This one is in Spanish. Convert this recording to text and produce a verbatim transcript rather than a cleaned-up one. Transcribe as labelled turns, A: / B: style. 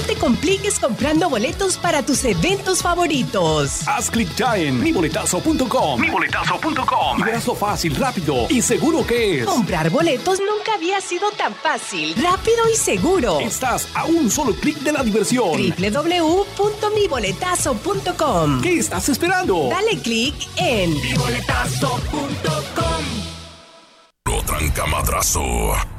A: te compliques comprando boletos para tus eventos favoritos.
B: Haz clic ya en mi boletazo punto com. mi boletazo punto com. Y verás lo fácil, rápido y seguro que es.
A: Comprar boletos nunca había sido tan fácil, rápido y seguro.
B: Estás a un solo clic de la diversión.
A: doble u doble u doble u punto mi boletazo punto com.
B: ¿Qué estás esperando?
A: Dale clic en
C: mi boletazo punto com.
D: Lo tranca madrazo.